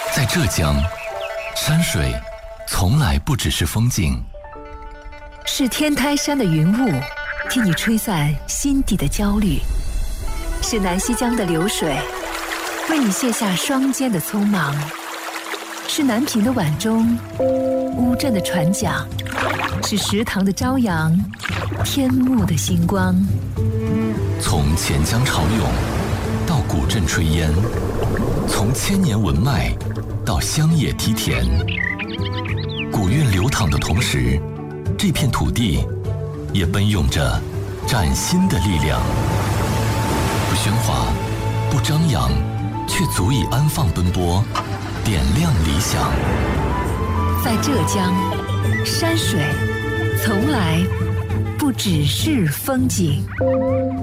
在浙江，山水从来不只是风景， 是天台山的云雾替你吹散心底的焦虑，是南溪江的流水为你卸下双肩的匆忙，是南屏的晚钟乌镇的船桨，是石塘的朝阳天幕的星光。 从钱江潮涌到古镇炊烟，从千年文脉到乡野梯田，古韵流淌的同时，这片土地也奔涌着崭新的力量。不喧哗，不张扬，却足以安放奔波，点亮理想。 在浙江，山水从来不只是风景。